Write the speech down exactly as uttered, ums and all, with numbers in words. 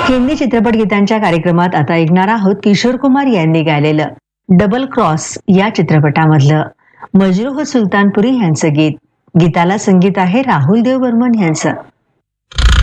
हिंदी चित्रपट गीतांच्या कार्यक्रमात आता ऐकणार आहोत किशोर कुमार यांनी गायलेलं डबल क्रॉस या चित्रपटामधलं मजरूह सुलतानपुरी यांचं गीत. गीताला संगीत आहे राहुल देव बर्मन यांचं.